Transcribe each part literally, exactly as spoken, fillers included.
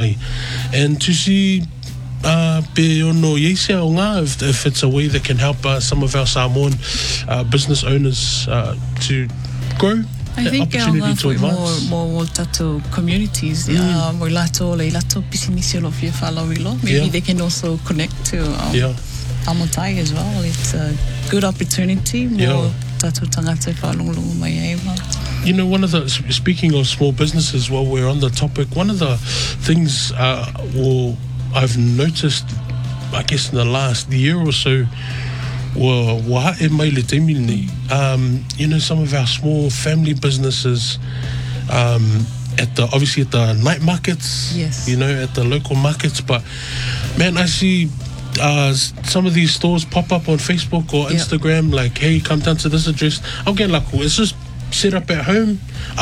mai. And to see uh, pe ono yesia o ngā, if, if it's a way that can help uh, some of our Samoan uh, business owners uh, to grow. I think opportunity to more more more tato communities, mm. uh, more lato le lato pisinisi lo fia falawilo. Maybe yeah. they can also connect to um, yeah. Amotai as well. It's a good opportunity. More yeah. tato tangata falunglungu mai eva. You know, one of the, speaking of small businesses, while we're on the topic, one of the things uh, well, I've noticed, I guess, in the last year or so, well, um, you know, some of our small family businesses, um, at the obviously at the night markets, yes, you know, at the local markets. But man, I see uh, some of these stores pop up on Facebook or yep. Instagram, like, hey, come down to this address. I'll get like, it's just set up at home.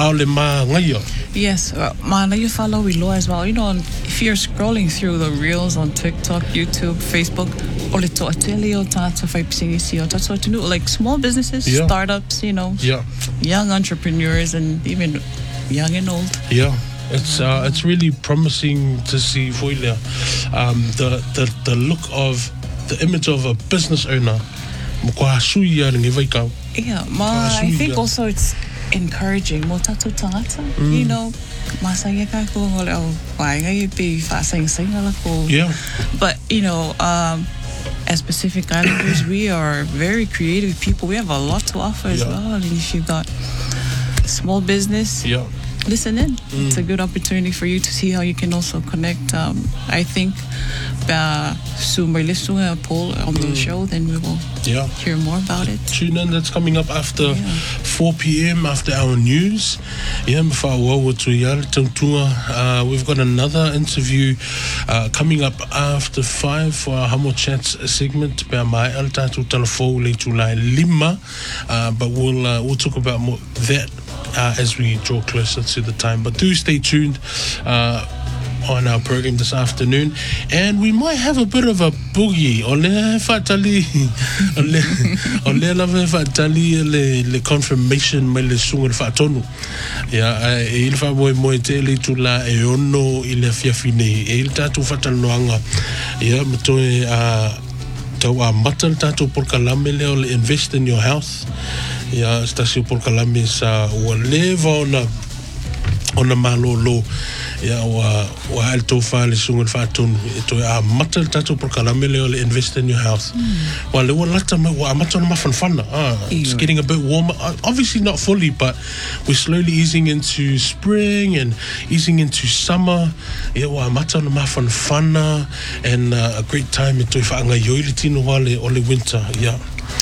Yes, ma na you follow we law as well. You know, if you're scrolling through the reels on TikTok, YouTube, Facebook, ole to ateli o tato fai pisinisi o tato to like small businesses, yeah. startups, you know, yeah. young entrepreneurs and even young and old. Yeah. It's uh, it's really promising to see Foilia, um, the, the the look of the image of a business owner. Yeah, ma, I think also it's encouraging mo tato tangata, mm. you know, masaya ka ko ngol au pai ngai pe fa sing sing ala ko. Yeah. But you know, um, as Pacific Islanders, we are very creative people. We have a lot to offer as yeah. well. And if you've got small business, yeah. listen in. Mm. It's a good opportunity for you to see how you can also connect. Um, I think soon by listening to a poll on the mm. show, then we will yeah. hear more about it. Tune in. That's coming up after yeah. four p.m. after our news. Yeah, uh, we've got another interview uh, coming up after five for our Hamo Chats segment. Uh, but we'll uh, we'll talk about more that uh, as we draw closer to the time. But do stay tuned uh, on our program this afternoon, and we might have a bit of a boogie. Ole fatali, ole ole lave fatali le le confirmation me le sunga fatonu. Ya il fa boy mo te le tula e ono ile fiafine e il tatu fataloanga. Ya mto a tau a matal tatu por kalame le ole invest in your health. Ya stasio por kalame sa ole va ona ona malolo. Ya wa wa alto fa le sunga fatun to a matal tatu por kalamele ole invest in your house. Mm. Well, le lata ma wa matal ma fanfana. Ah, it's getting a bit warmer. Obviously not fully, but we're slowly easing into spring and easing into summer. Ya wa matal ma fanfana and uh, a great time to fa nga yoile tino wale ole winter. Yeah.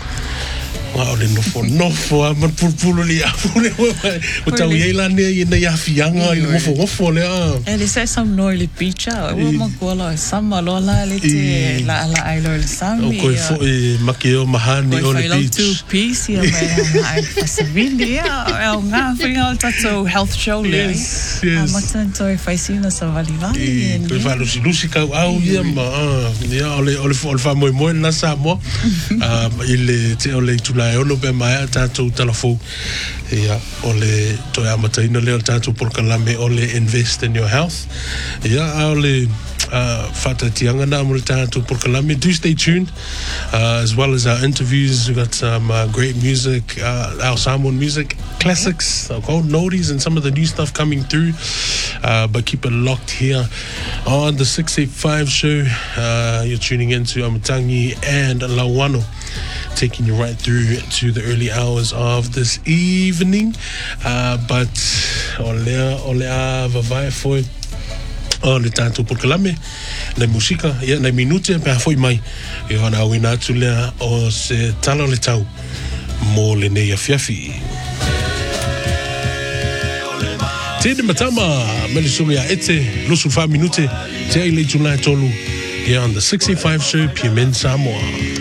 Wow, le nofo nofo a man pulpulo li afune o tau yela ne ina ya fianga i nofo nofo le a and they say some no le picha o mo kola sama lola le te la la ai lo sami o ko fo e makio mahani o le beach two piece ya me ai fasivindi ya o nga finga tato health show le yes yes amatan to fai sina sa valivani e ko fa lusi lusi ka au ya ma ya ole ole fo fa mo mo na sa mo ah ile te ole tula e ono pe mai tatou talafou ia ole to ya mataina le tatou por kalame ole invest in your health ia ole uh fata tianga na mo tatou por kalame. Do stay tuned uh, as well as our interviews. We've got some uh, great music, uh, our Samoan music classics, uh, called Nodis, and some of the new stuff coming through, uh, but keep it locked here on the six eighty-five show. Uh, you're tuning into Amatangi and Lawano, taking you right through to the early hours of this evening. Uh, but olea olea vavai foi o le tātou por kalame na musika ia na minute pe foi mai e ona wina tulea o se talo le tau mo le nei afiafi tene matama mele sunga ete lusu fa minute te ai le tula tolu here on the sixty-five show P M N Samoa.